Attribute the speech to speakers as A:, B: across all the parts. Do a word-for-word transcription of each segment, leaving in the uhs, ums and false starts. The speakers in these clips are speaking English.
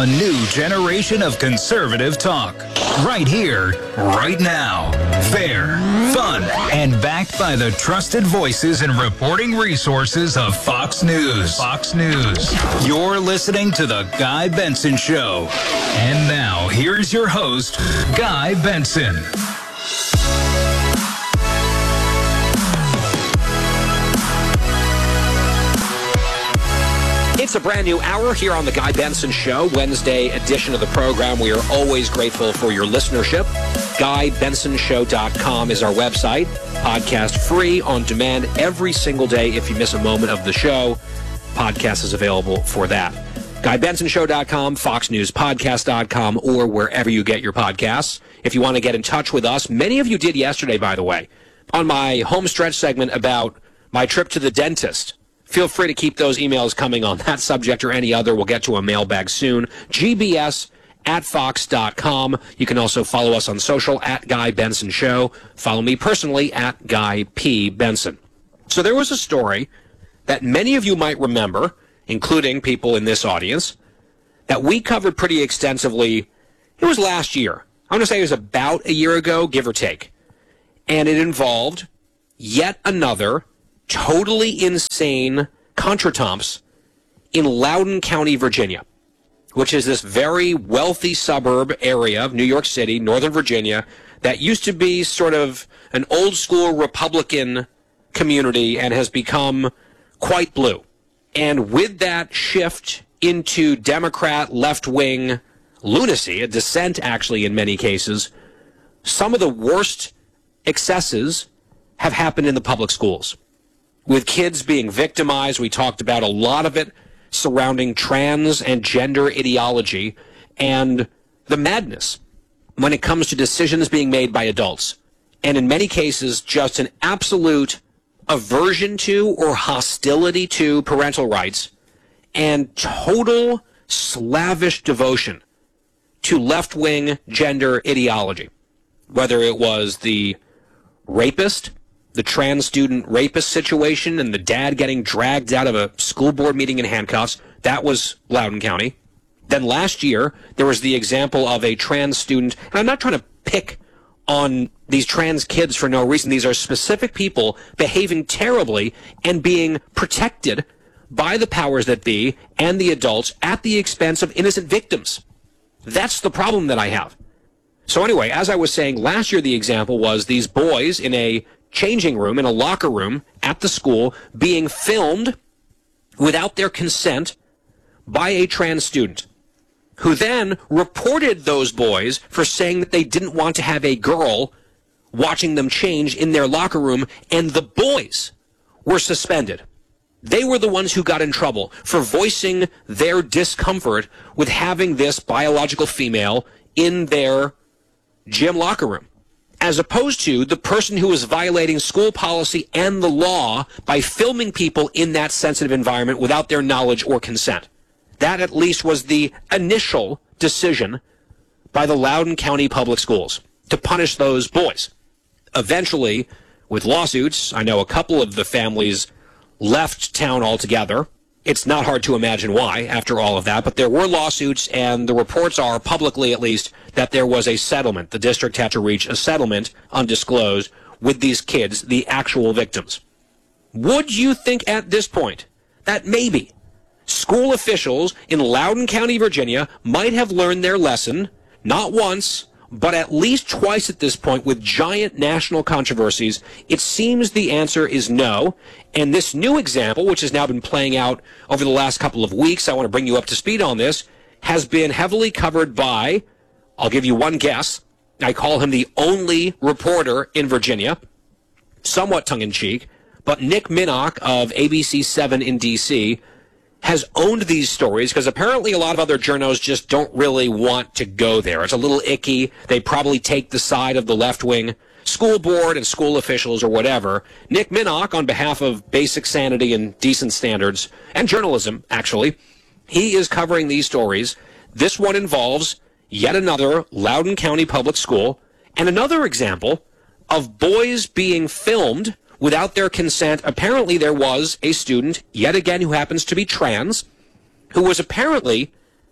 A: A new generation of conservative talk. Right here, right now. Fair, fun, and backed by the trusted voices and reporting resources of Fox News. Fox News. You're listening to The Guy Benson Show. And now, here's your host, Guy Benson.
B: It's a brand new hour here on The Guy Benson Show, Wednesday edition of the program. We are always grateful for your listenership. Guy Benson Show dot com is our website. Podcast free, on demand every single day. If you miss a moment of the show, podcast is available for that. Guy Benson Show dot com, Fox News Podcast dot com, or wherever you get your podcasts. If you want to get in touch with us, many of you did yesterday, by the way, on my home stretch segment about my trip to the dentist. Feel free to keep those emails coming on that subject or any other. We'll get to a mailbag soon. G B S at fox dot com. You can also follow us on social at Guy Benson Show. Follow me personally at Guy P. Benson. So there was a story that many of you might remember, including people in this audience, that we covered pretty extensively. It was last year. I'm going to say it was about a year ago, give or take. And it involved yet another totally insane contretemps in Loudoun County, Virginia, which is this very wealthy suburb area of New York City, Northern Virginia, that used to be sort of an old-school Republican community and has become quite blue. And with that shift into Democrat left-wing lunacy, a dissent actually in many cases, some of the worst excesses have happened in the public schools. With kids being victimized, we talked about a lot of it surrounding trans and gender ideology and the madness when it comes to decisions being made by adults. And in many cases, just an absolute aversion to or hostility to parental rights and total slavish devotion to left-wing gender ideology. Whether it was the rapist, the trans student rapist situation and the dad getting dragged out of a school board meeting in handcuffs, that was Loudoun County. Then last year, there was the example of a trans student, and I'm not trying to pick on these trans kids for no reason. These are specific people behaving terribly and being protected by the powers that be and the adults at the expense of innocent victims. That's the problem that I have. So anyway, as I was saying, last year the example was these boys in a changing room, in a locker room at the school, being filmed without their consent by a trans student, who then reported those boys for saying that they didn't want to have a girl watching them change in their locker room, and the boys were suspended. They were the ones who got in trouble for voicing their discomfort with having this biological female in their gym locker room, as opposed to the person who was violating school policy and the law by filming people in that sensitive environment without their knowledge or consent. That at least was the initial decision by the Loudoun County Public Schools to punish those boys. Eventually, with lawsuits, I know a couple of the families left town altogether. It's not hard to imagine why after all of that, but there were lawsuits, and the reports are, publicly at least, that there was a settlement. The district had to reach a settlement, undisclosed, with these kids, the actual victims. Would you think at this point that maybe school officials in Loudoun County, Virginia, might have learned their lesson, not once, but at least twice at this point, with giant national controversies? It seems the answer is no. And this new example, which has now been playing out over the last couple of weeks, I want to bring you up to speed on this, has been heavily covered by, I'll give you one guess, I call him the only reporter in Virginia, somewhat tongue-in-cheek, but Nick Minnock of A B C seven in D C has owned these stories because apparently a lot of other journos just don't really want to go there. It's a little icky. They probably take the side of the left-wing school board and school officials or whatever. Nick Minnock, on behalf of basic sanity and decent standards, and journalism, actually, he is covering these stories. This one involves yet another Loudoun County public school and another example of boys being filmed without their consent. Apparently there was a student, yet again, who happens to be trans, who was apparently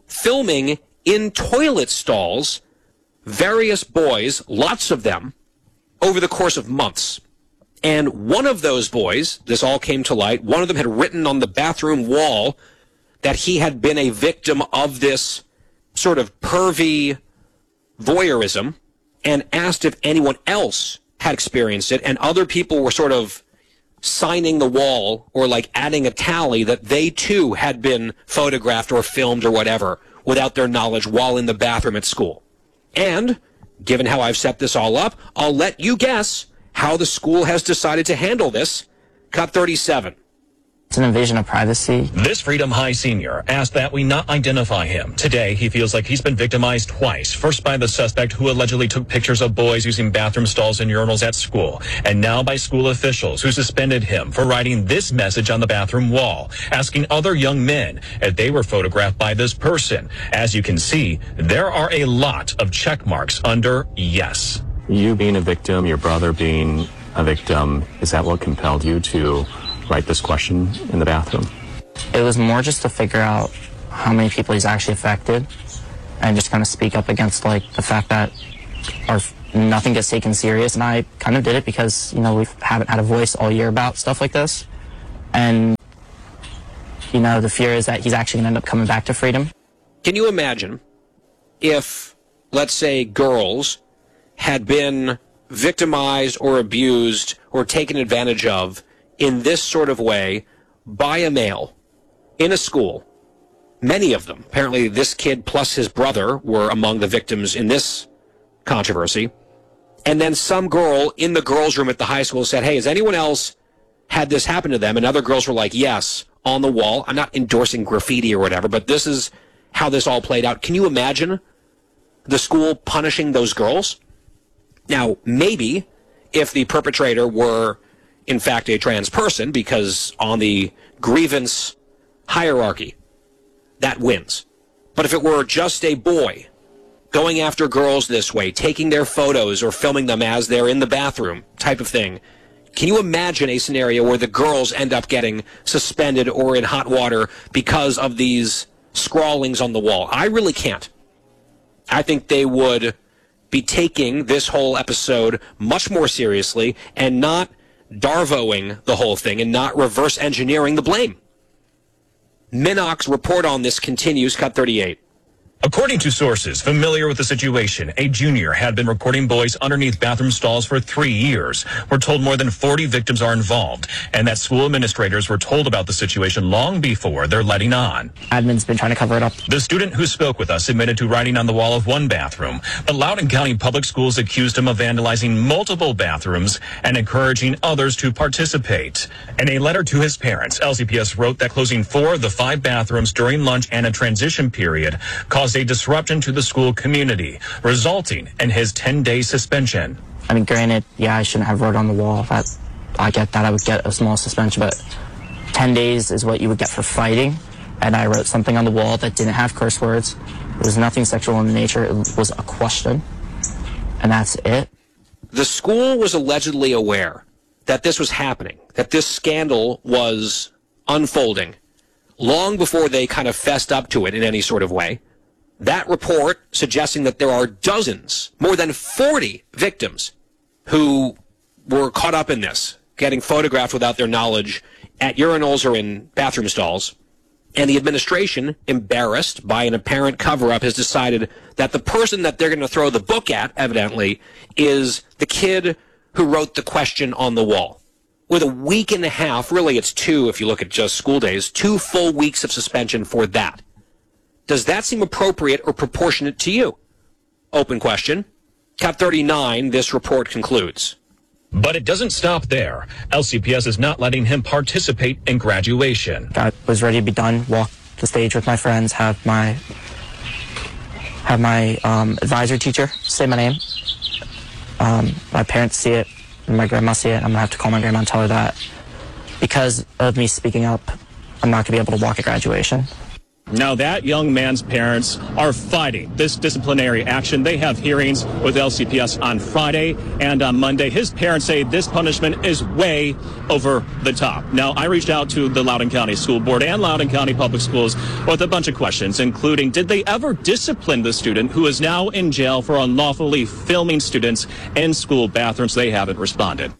B: filming in toilet stalls various boys, lots of them, over the course of months. And one of those boys, this all came to light, one of them had written on the bathroom wall that he had been a victim of this sort of pervy voyeurism and asked if anyone else had experienced it, and other people were sort of signing the wall or like adding a tally that they too had been photographed or filmed or whatever without their knowledge while in the bathroom at school. And given how I've set this all up, I'll let you guess how the school has decided to handle this. Cut thirty-seven.
C: It's an invasion of privacy.
D: This Freedom High senior asked that we not identify him. Today, he feels like he's been victimized twice. First by the suspect who allegedly took pictures of boys using bathroom stalls and urinals at school. And now by school officials who suspended him for writing this message on the bathroom wall, asking other young men if they were photographed by this person. As you can see, there are a lot of check marks under yes.
E: You being a victim, your brother being a victim, is that what compelled you to write this question in the bathroom?
C: It was more just to figure out how many people he's actually affected and just kind of speak up against like the fact that our nothing gets taken serious. And I kind of did it because, you know, we haven't had a voice all year about stuff like this. And, you know, the fear is that he's actually going to end up coming back to freedom.
B: Can you imagine if, let's say, girls had been victimized or abused or taken advantage of in this sort of way by a male in a school? Many of them, apparently this kid plus his brother, were among the victims in this controversy. And then some girl in the girls' room at the high school said, hey, has anyone else had this happen to them? And other girls were like, yes, on the wall. I'm not endorsing graffiti or whatever, but this is how this all played out. Can you imagine the school punishing those girls? Now, maybe if the perpetrator were in fact a trans person, because on the grievance hierarchy, that wins. But if it were just a boy going after girls this way, taking their photos or filming them as they're in the bathroom type of thing, can you imagine a scenario where the girls end up getting suspended or in hot water because of these scrawlings on the wall? I really can't. I think they would be taking this whole episode much more seriously and not Darvoing the whole thing and not reverse engineering the blame. Minnock's report on this continues. Cut thirty-eight.
D: According to sources familiar with the situation, a junior had been recording boys underneath bathroom stalls for three years. We're told more than forty victims are involved, and that school administrators were told about the situation long before their letting on.
C: Admin's been trying to cover it up.
D: The student who spoke with us admitted to writing on the wall of one bathroom, but Loudoun County Public Schools accused him of vandalizing multiple bathrooms and encouraging others to participate. In a letter to his parents, L C P S wrote that closing four of the five bathrooms during lunch and a transition period caused a disruption to the school community, resulting in his ten-day suspension.
C: I mean, granted, yeah, I shouldn't have wrote on the wall. That, I get that. I would get a small suspension, but ten days is what you would get for fighting. And I wrote something on the wall that didn't have curse words. It was nothing sexual in nature. It was a question. And that's it.
B: The school was allegedly aware that this was happening, that this scandal was unfolding, long before they kind of fessed up to it in any sort of way. That report suggesting that there are dozens, more than forty victims who were caught up in this, getting photographed without their knowledge at urinals or in bathroom stalls. And the administration, embarrassed by an apparent cover-up, has decided that the person that they're going to throw the book at, evidently, is the kid who wrote the question on the wall. With a week and a half, really it's two if you look at just school days, two full weeks of suspension for that. Does that seem appropriate or proportionate to you? Open question. Cut thirty-nine, this report concludes.
D: But it doesn't stop there. L C P S is not letting him participate in graduation.
C: I was ready to be done, walk the stage with my friends, have my have my um, advisor teacher say my name. Um, my parents see it, and my grandma see it. I'm going to have to call my grandma and tell her that because of me speaking up, I'm not going to be able to walk at graduation.
D: Now, that young man's parents are fighting this disciplinary action. They have hearings with L C P S on Friday and on Monday. His parents say this punishment is way over the top. Now, I reached out to the Loudoun County School Board and Loudoun County Public Schools with a bunch of questions, including, did they ever discipline the student who is now in jail for unlawfully filming students in school bathrooms? They haven't responded.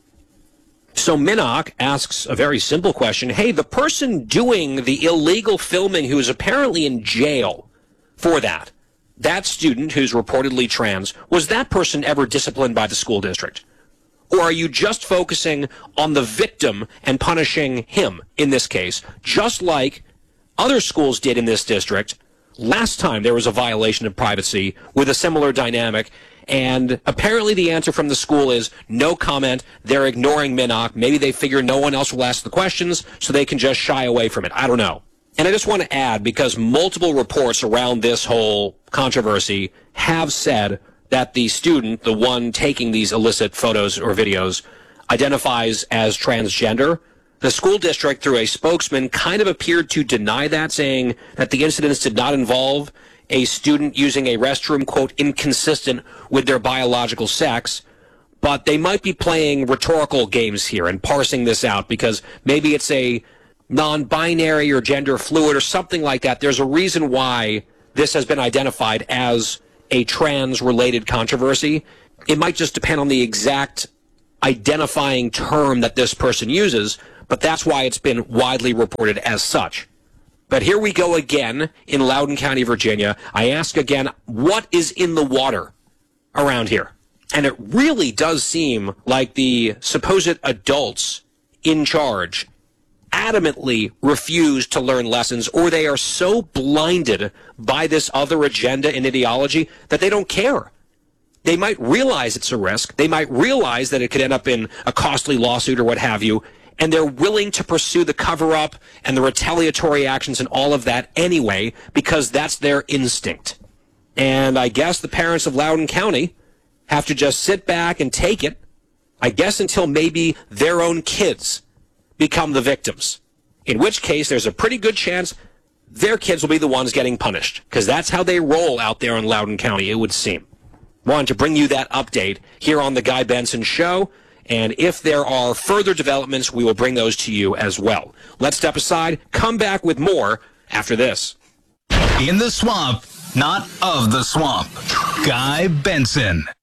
B: So Minnock asks a very simple question. Hey, the person doing the illegal filming who is apparently in jail for that, that student who's reportedly trans, was that person ever disciplined by the school district? Or are you just focusing on the victim and punishing him in this case, just like other schools did in this district last time there was a violation of privacy with a similar dynamic? And apparently the answer from the school is no comment. They're ignoring Minnock. Maybe they figure no one else will ask the questions, so they can just shy away from it. I don't know. And I just want to add, because multiple reports around this whole controversy have said that the student, the one taking these illicit photos or videos, identifies as transgender. The school district, through a spokesman, kind of appeared to deny that, saying that the incidents did not involve a student using a restroom, quote, inconsistent with their biological sex. But they might be playing rhetorical games here and parsing this out, because maybe it's a non-binary or gender fluid or something like that. There's a reason why this has been identified as a trans-related controversy. It might just depend on the exact identifying term that this person uses, but that's why it's been widely reported as such. But here we go again in Loudoun County, Virginia. I ask again, what is in the water around here? And it really does seem like the supposed adults in charge adamantly refuse to learn lessons, or they are so blinded by this other agenda and ideology that they don't care. They might realize it's a risk. They might realize that it could end up in a costly lawsuit or what have you, and they're willing to pursue the cover-up and the retaliatory actions and all of that anyway, because that's their instinct. And I guess the parents of Loudoun County have to just sit back and take it, I guess until maybe their own kids become the victims, in which case there's a pretty good chance their kids will be the ones getting punished, because that's how they roll out there in Loudoun County, it would seem. Wanted to bring you that update here on The Guy Benson Show. And if there are further developments, we will bring those to you as well. Let's step aside, come back with more after this.
A: In the swamp, not of the swamp. Guy Benson.